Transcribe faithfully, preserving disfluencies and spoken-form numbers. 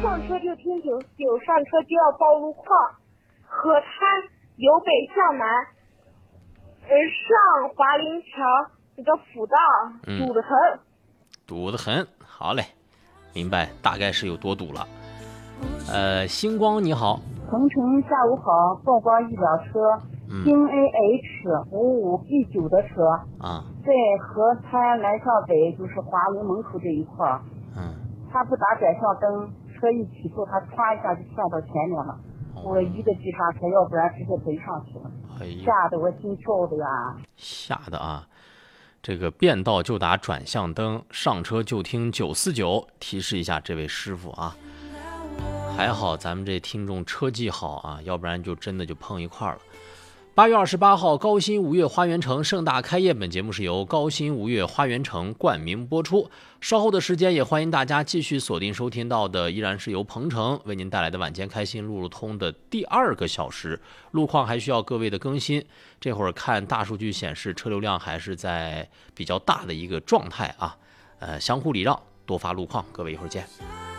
上车就听九四九，上车就要报路况。河滩由北向南，呃，上华林桥这个辅道堵得很， 嗯、堵得很。好嘞，明白，大概是有多堵了。呃，星光你好。 鹏程下午好，报告医疗车，京 A H 五五 B 九的车啊， 在河滩南向北，就是华林门口这一块儿， 嗯， 他不打转向灯，车一起步，他唰一下就窜到前面了，哦、我一个急刹车，要不然直接怼上去了，哎、吓得我心跳的呀， 吓得啊！这个变道就打转向灯，上车就听九四九，提示一下这位师傅啊。还好咱们这听众车技好啊，要不然就真的就碰一块了。八月二十八号，高新吴越花园城盛大开业。本节目是由高新吴越花园城冠名播出。稍后的时间，也欢迎大家继续锁定收听到的，依然是由鹏程为您带来的晚间开心路路通的第二个小时。路况还需要各位的更新，这会儿看大数据显示，车流量还是在比较大的一个状态啊。呃，相互礼让，多发路况，各位一会儿见。